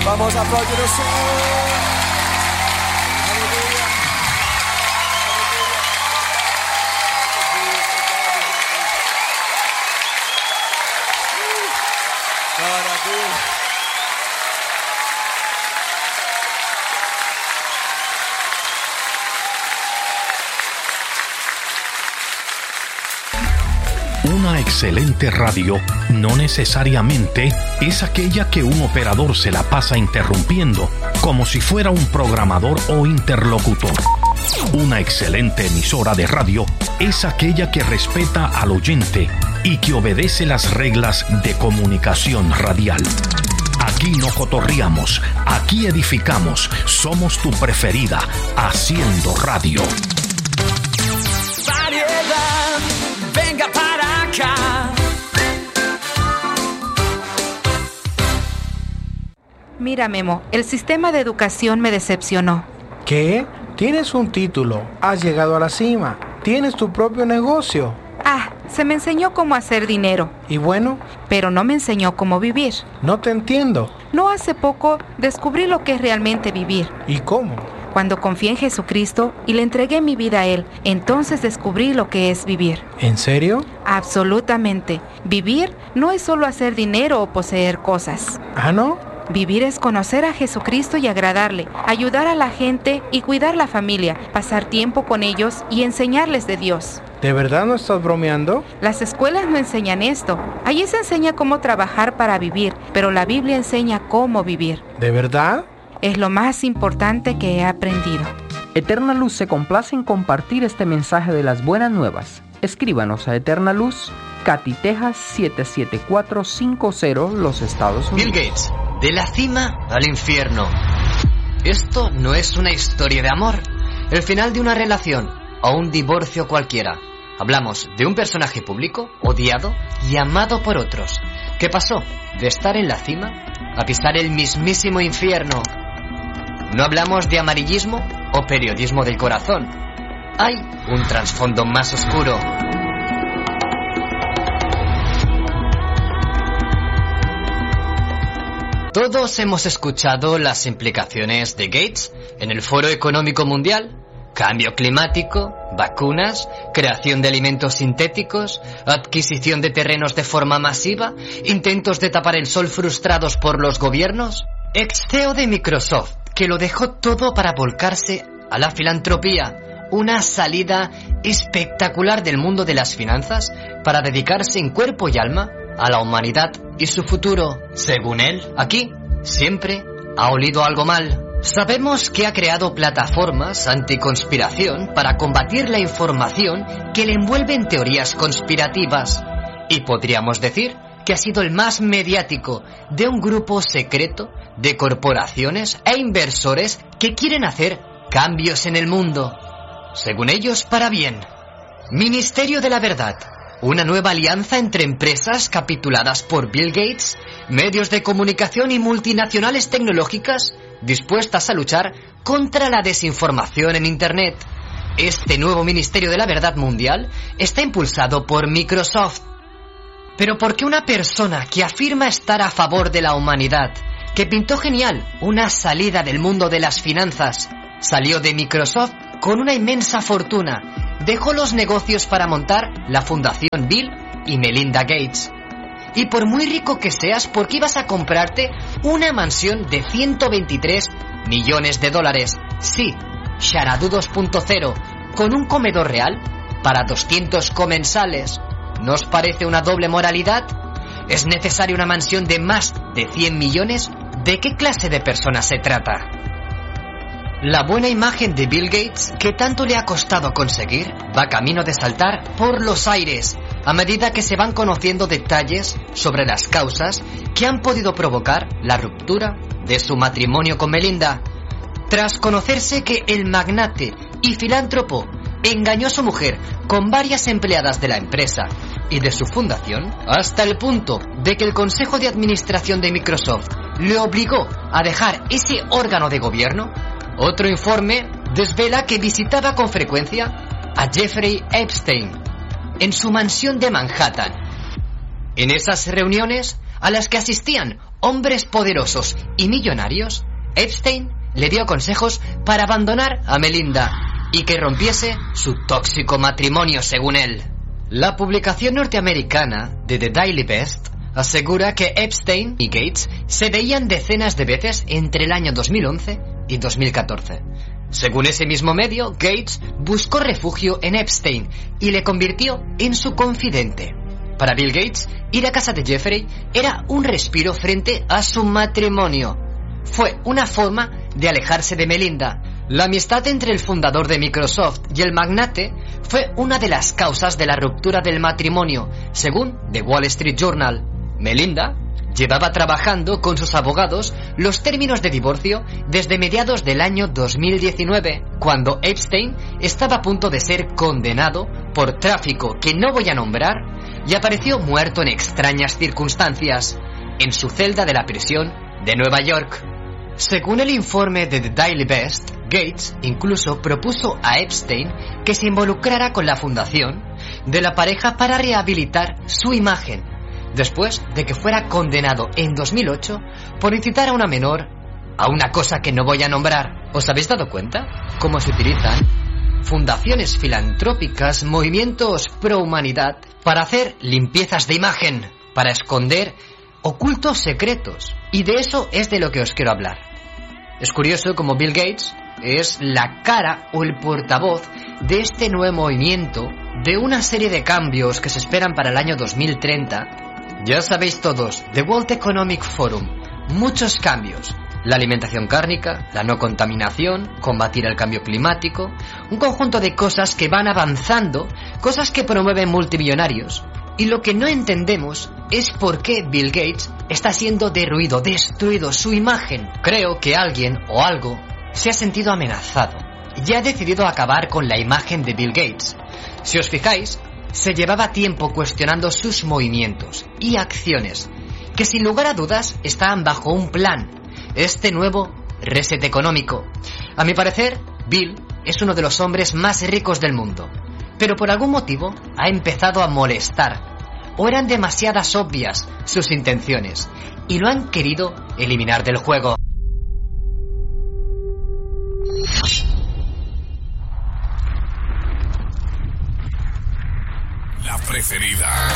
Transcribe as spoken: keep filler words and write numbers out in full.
Vamos a aplaudir al Señor. Una excelente radio no necesariamente es aquella que un operador se la pasa interrumpiendo como si fuera un programador o interlocutor. Una excelente emisora de radio es aquella que respeta al oyente y que obedece las reglas de comunicación radial. Aquí no cotorreamos, aquí edificamos, somos tu preferida, Haciendo Radio. Variedad, venga para acá. Mira, Memo, el sistema de educación me decepcionó. ¿Qué? Tienes un título, has llegado a la cima, tienes tu propio negocio. Ah, se me enseñó cómo hacer dinero. ¿Y bueno? Pero no me enseñó cómo vivir. No te entiendo. No hace poco descubrí lo que es realmente vivir. ¿Y cómo? Cuando confié en Jesucristo y le entregué mi vida a Él, entonces descubrí lo que es vivir. ¿En serio? Absolutamente. Vivir no es solo hacer dinero o poseer cosas. ¿Ah, no? Vivir es conocer a Jesucristo y agradarle, ayudar a la gente y cuidar la familia, pasar tiempo con ellos y enseñarles de Dios. ¿De verdad no estás bromeando? Las escuelas no enseñan esto. Allí se enseña cómo trabajar para vivir, pero la Biblia enseña cómo vivir. ¿De verdad? Es lo más importante que he aprendido. Eterna Luz se complace en compartir este mensaje de las buenas nuevas. Escríbanos a Eterna Luz, Katy, Texas siete siete cuatro cinco cero, los Estados Unidos. Bill Gates, de la cima al infierno. Esto no es una historia de amor, el final de una relación o un divorcio cualquiera. Hablamos de un personaje público, odiado y amado por otros, que pasó de estar en la cima a pisar el mismísimo infierno. No hablamos de amarillismo o periodismo del corazón. Hay un trasfondo más oscuro. Todos hemos escuchado las implicaciones de Gates en el Foro Económico Mundial. Cambio climático, vacunas, creación de alimentos sintéticos, adquisición de terrenos de forma masiva, intentos de tapar el sol frustrados por los gobiernos. Ex-C E O de Microsoft, que lo dejó todo para volcarse a la filantropía. Una salida espectacular del mundo de las finanzas para dedicarse en cuerpo y alma a la humanidad y su futuro. Según él, aquí siempre ha olido algo mal. Sabemos que ha creado plataformas anticonspiración para combatir la información que le envuelve en teorías conspirativas. Y podríamos decir que ha sido el más mediático de un grupo secreto de corporaciones e inversores que quieren hacer cambios en el mundo. Según ellos, para bien. Ministerio de la Verdad. Una nueva alianza entre empresas capituladas por Bill Gates, medios de comunicación y multinacionales tecnológicas dispuestas a luchar contra la desinformación en Internet. Este nuevo Ministerio de la Verdad Mundial está impulsado por Microsoft. Pero ¿por qué una persona que afirma estar a favor de la humanidad, que pintó genial una salida del mundo de las finanzas, salió de Microsoft con una inmensa fortuna, dejó los negocios para montar la Fundación Bill y Melinda Gates? Y por muy rico que seas, ¿por qué ibas a comprarte una mansión de ciento veintitrés millones de dólares? Sí, Xanadu dos punto cero, con un comedor real para doscientos comensales. ¿No os parece una doble moralidad? ¿Es necesaria una mansión de más de cien millones? ¿De qué clase de persona se trata? La buena imagen de Bill Gates, que tanto le ha costado conseguir, va camino de saltar por los aires a medida que se van conociendo detalles sobre las causas que han podido provocar la ruptura de su matrimonio con Melinda. Tras conocerse que el magnate y filántropo engañó a su mujer con varias empleadas de la empresa y de su fundación, hasta el punto de que el Consejo de Administración de Microsoft le obligó a dejar ese órgano de gobierno, otro informe desvela que visitaba con frecuencia a Jeffrey Epstein en su mansión de Manhattan. En esas reuniones a las que asistían hombres poderosos y millonarios, Epstein le dio consejos para abandonar a Melinda y que rompiese su tóxico matrimonio, según él. La publicación norteamericana de The Daily Beast asegura que Epstein y Gates se veían decenas de veces entre el año dos mil once y dos mil catorce. Según ese mismo medio, Gates buscó refugio en Epstein y le convirtió en su confidente. Para Bill Gates, ir a casa de Jeffrey era un respiro frente a su matrimonio. Fue una forma de alejarse de Melinda. La amistad entre el fundador de Microsoft y el magnate fue una de las causas de la ruptura del matrimonio, según The Wall Street Journal. Melinda llevaba trabajando con sus abogados los términos de divorcio desde mediados del año dos mil diecinueve, cuando Epstein estaba a punto de ser condenado por tráfico que no voy a nombrar y apareció muerto en extrañas circunstancias en su celda de la prisión de Nueva York. Según el informe de The Daily Beast, Gates incluso propuso a Epstein que se involucrara con la fundación de la pareja para rehabilitar su imagen, después de que fuera condenado en dos mil ocho por incitar a una menor a una cosa que no voy a nombrar. ¿Os habéis dado cuenta cómo se utilizan fundaciones filantrópicas, movimientos pro humanidad para hacer limpiezas de imagen, para esconder ocultos secretos? Y de eso es de lo que os quiero hablar. Es curioso como Bill Gates es la cara o el portavoz de este nuevo movimiento, de una serie de cambios que se esperan para el año dos mil treinta. Ya sabéis todos, The World Economic Forum, muchos cambios. La alimentación cárnica, la no contaminación, combatir el cambio climático, un conjunto de cosas que van avanzando, cosas que promueven multimillonarios. Y lo que no entendemos es por qué Bill Gates está siendo derruido, destruido su imagen. Creo que alguien o algo se ha sentido amenazado y ha decidido acabar con la imagen de Bill Gates. Si os fijáis, se llevaba tiempo cuestionando sus movimientos y acciones, que sin lugar a dudas estaban bajo un plan, este nuevo reset económico. A mi parecer, Bill es uno de los hombres más ricos del mundo, pero por algún motivo ha empezado a molestar, o eran demasiadas obvias sus intenciones, y lo han querido eliminar del juego. La preferida.